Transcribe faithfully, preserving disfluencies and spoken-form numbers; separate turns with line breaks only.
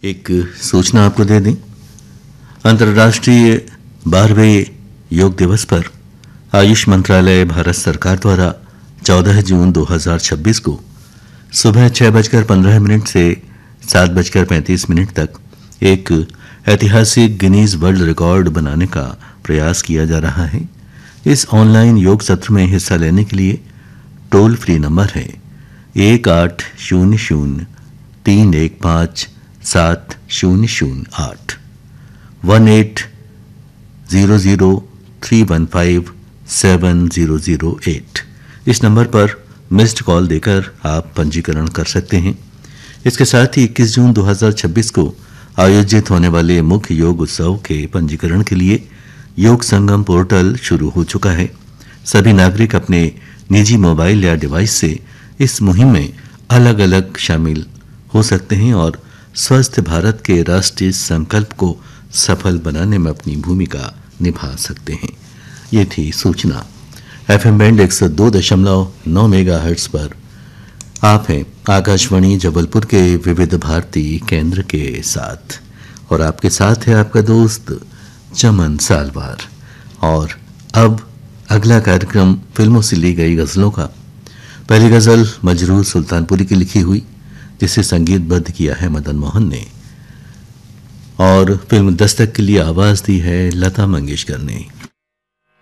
एक सूचना आपको दे दें। अंतर्राष्ट्रीय बारहवें योग दिवस पर आयुष मंत्रालय भारत सरकार द्वारा चौदह जून दो हज़ार छब्बीस को सुबह छह बजकर पंद्रह मिनट से सात बजकर पैंतीस मिनट तक एक ऐतिहासिक गिनीज वर्ल्ड रिकॉर्ड बनाने का प्रयास किया जा रहा है। इस ऑनलाइन योग सत्र में हिस्सा लेने के लिए टोल फ्री नंबर है एक आठ शून्य शून्य तीन एक पाँच सात शून्य शून्य आठ one eight zero zero three one five seven zero zero eight. इस नंबर पर मिस्ड कॉल देकर आप पंजीकरण कर सकते हैं। इसके साथ ही इक्कीस जून दो हज़ार छब्बीस को आयोजित होने वाले मुख्य योग उत्सव के पंजीकरण के लिए योग संगम पोर्टल शुरू हो चुका है। सभी नागरिक अपने निजी मोबाइल या डिवाइस से इस मुहिम में अलग अलग शामिल हो सकते हैं और स्वस्थ भारत के राष्ट्रीय संकल्प को सफल बनाने में अपनी भूमिका निभा सकते हैं। ये थी सूचना। एफएम बैंड एक सौ दो दशमलव नौ मेगाहर्ट्ज पर आप हैं आकाशवाणी जबलपुर के विविध भारती केंद्र के साथ और आपके साथ है आपका दोस्त चमन सालवार। और अब अगला कार्यक्रम फिल्मों से ली गई गज़लों का। पहली गज़ल मजरूर सुल्तानपुरी की लिखी हुई, जिसे संगीतबद्ध किया है मदन मोहन ने और फिल्म दस्तक के लिए आवाज़ दी है लता मंगेशकर ने।